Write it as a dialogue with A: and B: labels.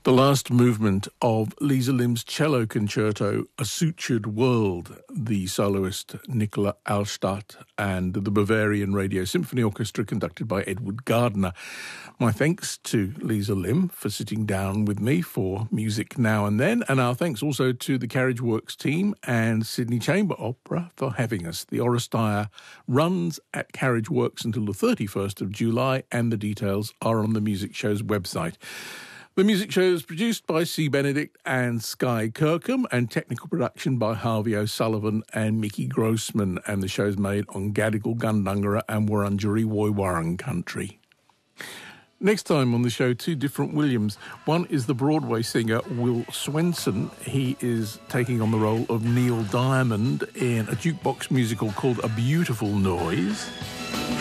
A: The last movement of Lisa Lim's cello concerto, A Sutured World, the soloist Nicola Allstadt and the Bavarian Radio Symphony Orchestra conducted by Edward Gardner. My thanks to Lisa Lim for sitting down with me for Music Now and Then, and our thanks also to the Carriage Works team and Sydney Chamber Opera for having us. The Oresteia runs at Carriage Works until the 31st of July, and the details are on the Music Show's website. The music show is produced by C. Benedict and Sky Kirkham, and technical production by Harvey O'Sullivan and Mickey Grossman, and the show's made on Gadigal, Gundungurra and Wurundjeri Woiwurrung country. Next time on the show, two different Williams. One is the Broadway singer Will Swenson. He is taking on the role of Neil Diamond in a jukebox musical called A Beautiful Noise.